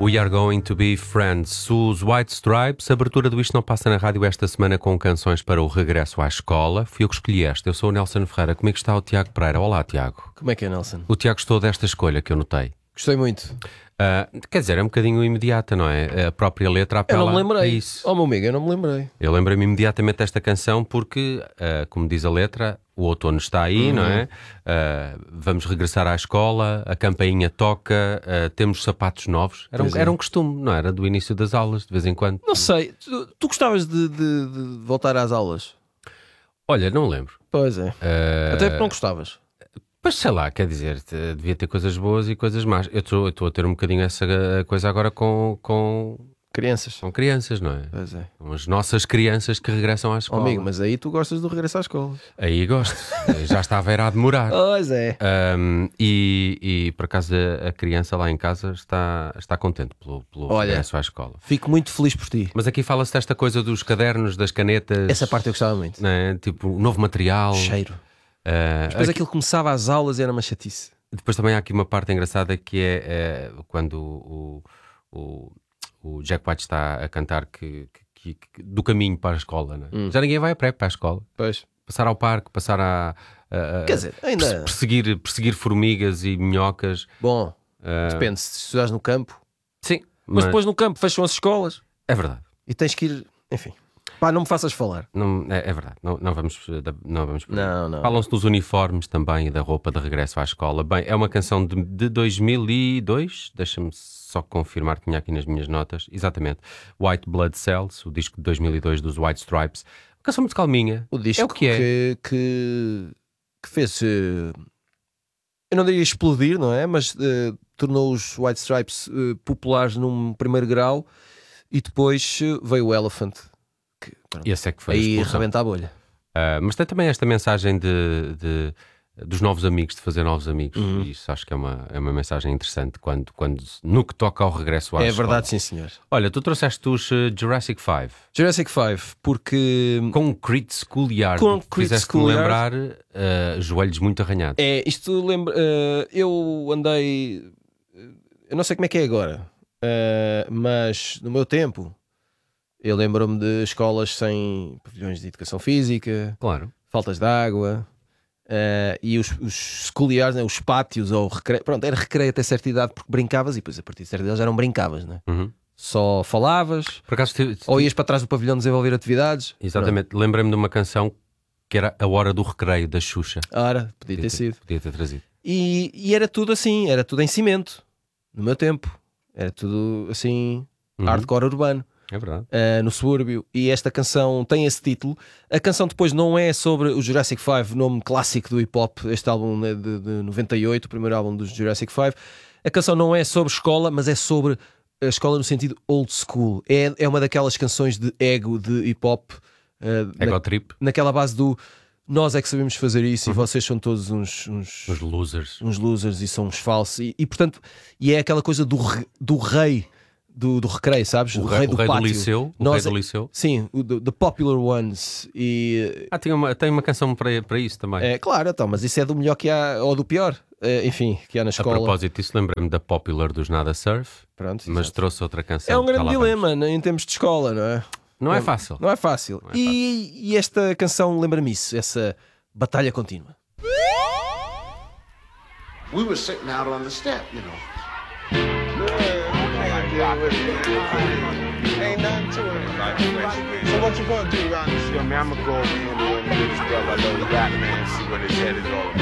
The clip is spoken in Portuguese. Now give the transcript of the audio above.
We Are Going to Be Friends. Os White Stripes, abertura do Isto Não Passa na Rádio esta semana com canções para o regresso à escola. Fui eu que escolhi esta. Eu sou o Nelson Ferreira. Comigo está o Tiago Pereira. Olá, Tiago. Como é que é, Nelson? O Tiago gostou desta escolha que eu notei. Gostei muito. Quer dizer, é um bocadinho imediata, não é? A própria letra apela Eu não me lembrei. a isso. Oh, meu amigo, eu não me lembrei. Eu lembrei-me imediatamente desta canção porque, como diz a letra, o outono está aí, não é? Vamos regressar à escola, a campainha toca, temos sapatos novos. Era um costume, não era? Do início das aulas, de vez em quando. Não sei, tu gostavas de voltar às aulas? Olha, não lembro. Pois é. Até porque não gostavas. Mas sei lá, quer dizer, devia ter coisas boas e coisas más. Eu estou a ter um bocadinho essa coisa agora com Crianças. com crianças, não é? Pois é. São as nossas crianças que regressam à Oh, escola. amigo, mas aí tu gostas do regresso à escola. Aí gosto. Já estava a demorar. Pois é. E por acaso a criança lá em casa está contente pelo Olha, regresso à escola. Fico muito feliz por ti. Mas aqui fala-se desta coisa dos cadernos, das canetas. Essa parte eu gostava muito. Não é? Tipo, novo material. Cheiro. Ah, Depois aquilo começava às aulas e era uma chatice. Depois também há aqui uma parte engraçada que é quando o Jack White está a cantar do caminho para a escola, não é? Já ninguém vai a pré para a escola. Pois. Passar ao parque, passar a Quer dizer, ainda... perseguir formigas e minhocas. Bom, depende, se estudares no campo. Sim, Mas depois no campo fecham as escolas é verdade. e tens que ir... Enfim. Pá, não me faças falar. Não, é verdade, não vamos por aí. Não. Falam-se dos uniformes também e da roupa de regresso à escola. Bem, é uma canção de 2002, deixa-me só confirmar que tinha aqui nas minhas notas. Exatamente, White Blood Cells, o disco de 2002 dos White Stripes. Uma canção muito calminha. O disco é o que é. que fez, eu não diria explodir, não é? Mas tornou os White Stripes populares num primeiro grau e depois veio o Elephant. Esse é que foi a Aí expulsão. rebenta a bolha. Mas tem também esta mensagem dos novos amigos, de fazer novos amigos. E isso acho que é uma mensagem interessante quando no que toca ao regresso à É escola. verdade, sim senhor. Olha, tu trouxeste os Jurassic 5 Jurassic 5, porque Concrete Schoolyard. Concrete Fizeste-me Schoolyard. lembrar joelhos muito arranhados. isto lembra. Eu andei. Eu não sei como é que é agora, mas no meu tempo eu lembro-me de escolas sem pavilhões de educação física, Claro. faltas de água, e os schoolyards, né, os pátios ou recreio. Pronto, era recreio até certa idade porque brincavas e depois a partir de certa idade já não brincavas, né? Só falavas Por acaso, ou ias para trás do pavilhão desenvolver atividades. exatamente, lembrei-me de uma canção que era A Hora do Recreio, da Xuxa. Ora, podia ter sido. Podia ter trazido. E era tudo assim, era tudo em cimento, no meu tempo. Era tudo assim, hardcore urbano. É verdade. No subúrbio, e esta canção tem esse título. A canção depois não é sobre o Jurassic 5, nome clássico do hip hop, este álbum de 98, o primeiro álbum dos Jurassic 5. A canção não é sobre escola, mas é sobre a escola no sentido old school. É uma daquelas canções de ego de hip hop, Ego Trip. naquela base do nós é que sabemos fazer isso e vocês são todos uns Os losers. losers e são uns falsos, e portanto, e é aquela coisa do rei do recreio, sabes? O rei do pátio. liceu. O Nós rei do liceu. Sim, the popular ones. E Tem uma canção para isso também. é claro, então, mas isso é do melhor que há ou do pior, enfim, que há na A escola. propósito disso, lembrei-me da Popular dos Nada Surf, Pronto, mas exato. trouxe outra canção. É um Já grande lá dilema, vamos. né, em termos de escola, não é? Não é fácil. Não é fácil. Não é E esta canção lembra-me isso, essa batalha contínua. We were sitting out on the step, you know. Ain't nothing to it. So what you gonna do around this? Yo, man, I'm gonna go over here and get this girl a little rap, man, see what his head is all about.